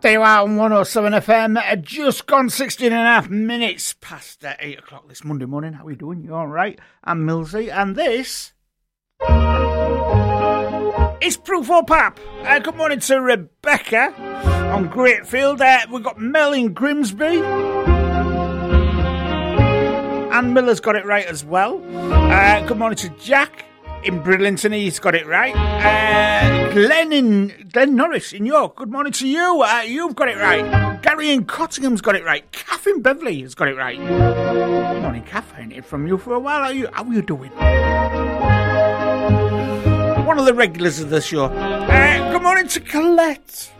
There you are on 107 FM, just gone 16 and a half minutes past 8 o'clock this Monday morning. How are you doing? You alright? I'm Millsy, and this is Proof or Pap. Good morning to Rebecca on Greatfield. We've got Mel in Grimsby. Ann Miller's got it right as well. Good morning to Jack in Bridlington, he's got it right. Glenn Norris in York, good morning to you. You've got it right. Gary in Cottingham's got it right. Kath in Beverley has got it right. Good morning, Kath. I ain't heard from you for a while. How are you doing? One of the regulars of the show. Good morning to Colette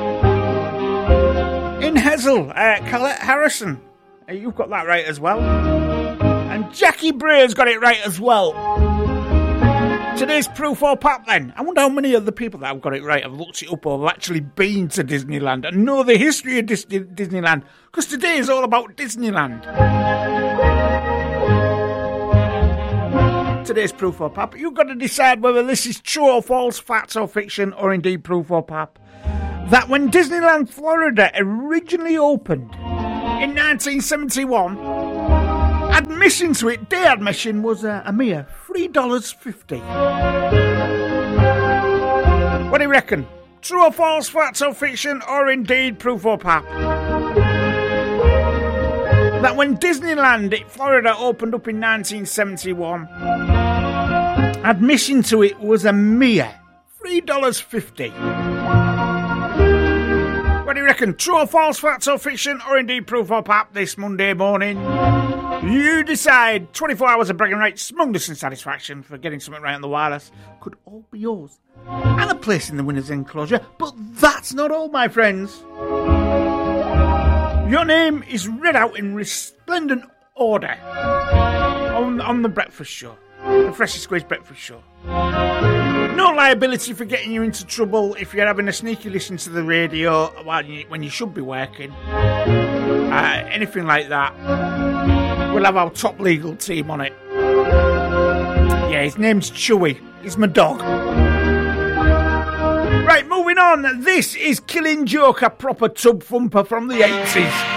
in Hessel. Colette Harrison, you've got that right as well. And Jackie Breer's got it right as well. Today's Proof or Pap then. I wonder how many of the people that have got it right have looked it up or have actually been to Disneyland and know the history of Disneyland. Because today is all about Disneyland. Today's Proof or Pap. You've got to decide whether this is true or false, facts or fiction, or indeed Proof or Pap. That when Disneyland Florida originally opened in 1971, admission to it, day admission, was a mere $3.50. What do you reckon? True or false, facts or fiction, or indeed Proof or Pap? That when Disneyland in Florida opened up in 1971, admission to it was a mere $3.50. What do you reckon? True or false, facts or fiction, or indeed Proof or Pap this Monday morning? You decide. 24 hours of bragging rights, smugness and satisfaction for getting something right on the wireless could all be yours. And a place in the winner's enclosure. But that's not all, my friends. Your name is read out in resplendent order on the breakfast show. The Freshly Squeezed Breakfast Show. No liability for getting you into trouble if you're having a sneaky listen to the radio when you should be working. Anything like that. We'll have our top legal team on it. Yeah, his name's Chewy. He's my dog. Right, moving on. This is Killing Joke, a proper tub thumper from the 80s.